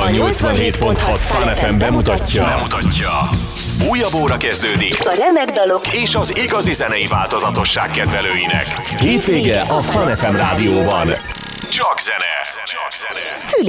87.6 Fun FM bemutatja. Újabb óra kezdődik a remek dalok és az igazi zenei változatosság kedvelőinek. Hétvége a Fun FM rádióban. Csak zene. Füli